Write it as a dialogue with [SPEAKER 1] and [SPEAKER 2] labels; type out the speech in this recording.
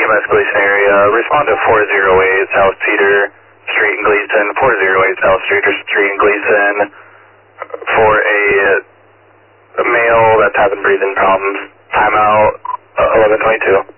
[SPEAKER 1] medium escalation area. Respond to 408 South Cedar Street in Gleason, 408 South Cedar Street in Gleason for a male that's having breathing problems. Timeout 11:22.